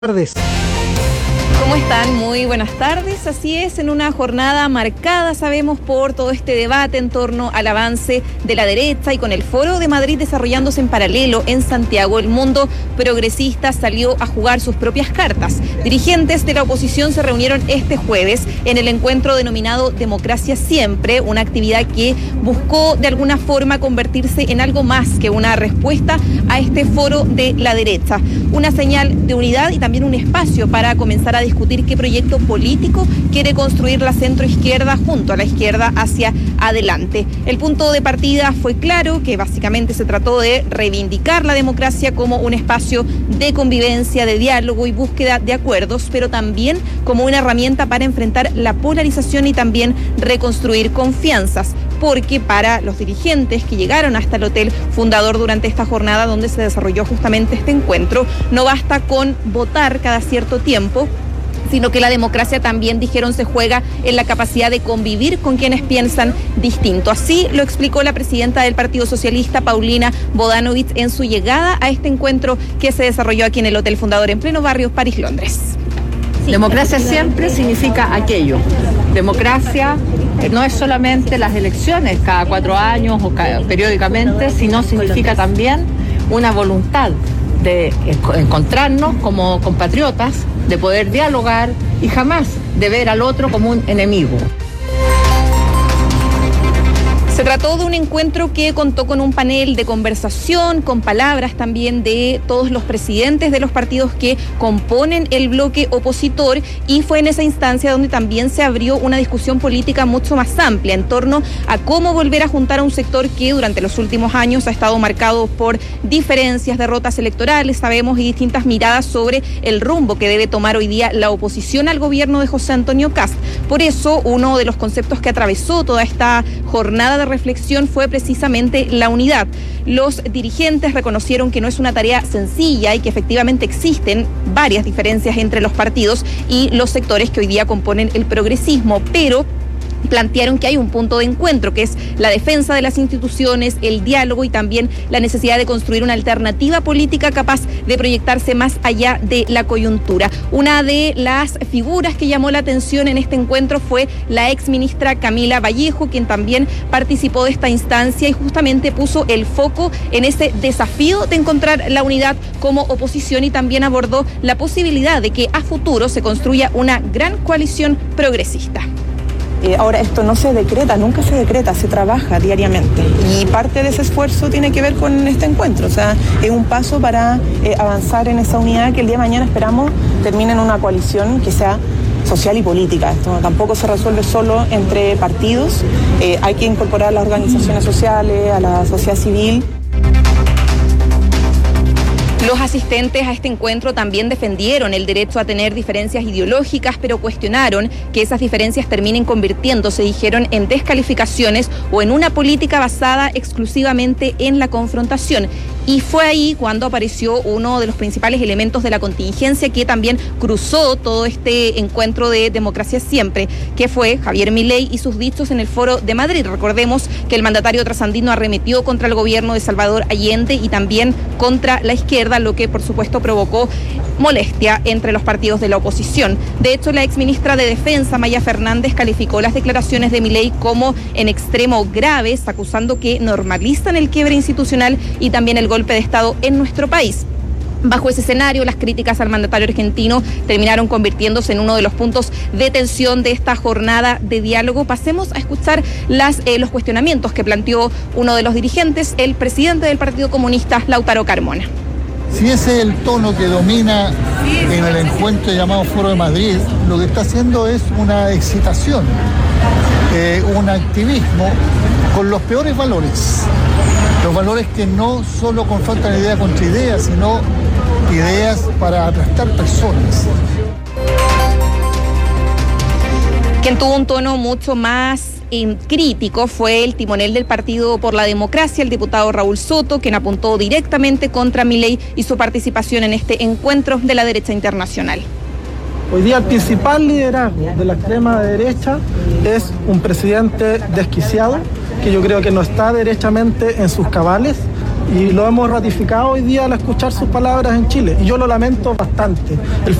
Tardes. ¿Cómo están? Muy buenas tardes. Así es, en una jornada marcada, sabemos, por todo este debate en torno al avance de la derecha y con el Foro de Madrid desarrollándose en paralelo en Santiago, el mundo progresista salió a jugar sus propias cartas. Dirigentes de la oposición se reunieron este jueves en el encuentro denominado Democracia Siempre, una actividad que buscó de alguna forma convertirse en algo más que una respuesta a este foro de la derecha. Una señal de unidad y también un espacio para comenzar a discutir qué proyecto político quiere construir la centroizquierda junto a la izquierda hacia adelante. El punto de partida fue claro, que básicamente se trató de reivindicar la democracia como un espacio de convivencia, de diálogo y búsqueda de acuerdos, pero también como una herramienta para enfrentar la polarización y también reconstruir confianzas, porque para los dirigentes que llegaron hasta el Hotel Fundador durante esta jornada donde se desarrolló justamente este encuentro, no basta con votar cada cierto tiempo, sino que la democracia también, dijeron, se juega en la capacidad de convivir con quienes piensan distinto. Así lo explicó la presidenta del Partido Socialista, Paulina Bodanovich, en su llegada a este encuentro que se desarrolló aquí en el Hotel Fundador en pleno barrio París, Londres. Democracia siempre significa aquello. Democracia no es solamente las elecciones cada 4 años o periódicamente, sino significa también una voluntad de encontrarnos como compatriotas, de poder dialogar y jamás de ver al otro como un enemigo. Se trató de un encuentro que contó con un panel de conversación, con palabras también de todos los presidentes de los partidos que componen el bloque opositor, y fue en esa instancia donde también se abrió una discusión política mucho más amplia en torno a cómo volver a juntar a un sector que durante los últimos años ha estado marcado por diferencias, derrotas electorales, sabemos, y distintas miradas sobre el rumbo que debe tomar hoy día la oposición al gobierno de José Antonio Kast. Por eso, uno de los conceptos que atravesó toda esta jornada de reflexión fue precisamente la unidad. Los dirigentes reconocieron que no es una tarea sencilla y que efectivamente existen varias diferencias entre los partidos y los sectores que hoy día componen el progresismo, pero plantearon que hay un punto de encuentro, que es la defensa de las instituciones, el diálogo y también la necesidad de construir una alternativa política capaz de proyectarse más allá de la coyuntura. Una de las figuras que llamó la atención en este encuentro fue la exministra Camila Vallejo, quien también participó de esta instancia y justamente puso el foco en ese desafío de encontrar la unidad como oposición, y también abordó la posibilidad de que a futuro se construya una gran coalición progresista. Ahora, esto no se decreta, nunca se decreta, se trabaja diariamente, y parte de ese esfuerzo tiene que ver con este encuentro. O sea, es un paso para avanzar en esa unidad que el día de mañana esperamos termine en una coalición que sea social y política. Esto tampoco se resuelve solo entre partidos, hay que incorporar a las organizaciones sociales, a la sociedad civil. Los asistentes a este encuentro también defendieron el derecho a tener diferencias ideológicas, pero cuestionaron que esas diferencias terminen convirtiéndose, dijeron, en descalificaciones o en una política basada exclusivamente en la confrontación. Y fue ahí cuando apareció uno de los principales elementos de la contingencia que también cruzó todo este encuentro de Democracia Siempre, que fue Javier Milei y sus dichos en el Foro de Madrid. Recordemos que el mandatario trasandino arremetió contra el gobierno de Salvador Allende y también contra la izquierda, lo que por supuesto provocó molestia entre los partidos de la oposición. De hecho, la exministra de Defensa, Maya Fernández, calificó las declaraciones de Milei como en extremo graves, acusando que normalizan el quiebre institucional y también el golpe de Estado en nuestro país. Bajo ese escenario, las críticas al mandatario argentino terminaron convirtiéndose en uno de los puntos de tensión de esta jornada de diálogo. Pasemos a escuchar los cuestionamientos que planteó uno de los dirigentes, el presidente del Partido Comunista, Lautaro Carmona. Si ese es el tono que domina en el encuentro llamado Foro de Madrid, lo que está haciendo es una excitación, un activismo con los peores valores. Los valores que no solo confrontan idea contra idea, sino ideas para aplastar personas. Quien tuvo un tono mucho más crítico fue el timonel del Partido por la Democracia, el diputado Raúl Soto, quien apuntó directamente contra Milei y su participación en este encuentro de la derecha internacional. Hoy día el principal liderazgo de la extrema derecha es un presidente desquiciado, que yo creo que no está derechamente en sus cabales Y lo hemos ratificado hoy día al escuchar sus palabras en Chile. Y yo lo lamento bastante.